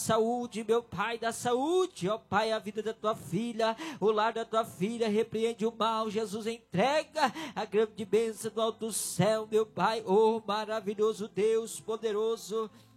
saúde, meu Pai, dá saúde, ó Pai, a vida da tua filha, o lar da tua filha, repreende o mal, Jesus, entrega a grande bênção do alto céu, meu Pai, oh maravilhoso Deus, poderoso,